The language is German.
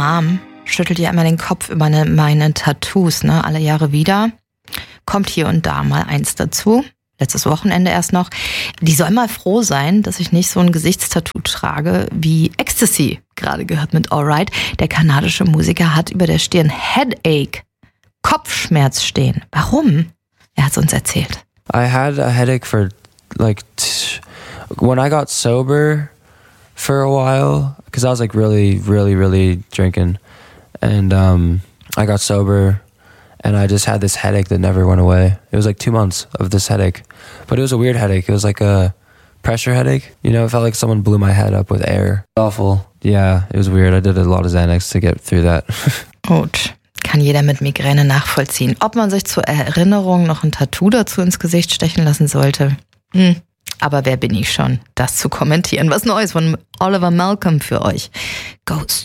Mom schüttelt ja immer den Kopf über meine Tattoos, ne? Alle Jahre wieder. Kommt hier und da mal eins dazu. Letztes Wochenende erst noch. Die soll mal froh sein, dass ich nicht so ein Gesichtstattoo trage wie Ecstasy, gerade gehört mit Alright. Der kanadische Musiker hat über der Stirn Headache, Kopfschmerz stehen. Warum? Er hat es uns erzählt. I had a headache for when I got sober for a while, because I was like really drinking, and I got sober. And I just had this headache that never went away. It was like 2 months of this headache. But it was a weird headache. It was like a pressure headache. You know, it felt like someone blew my head up with air. Awful. Yeah, it was weird. I did a lot of Xanax to get through that. Gut, kann jeder mit Migräne nachvollziehen. Ob man sich zur Erinnerung noch ein Tattoo dazu ins Gesicht stechen lassen sollte? Aber wer bin ich schon, das zu kommentieren? Was Neues von Oliver Malcolm für euch. Ghost.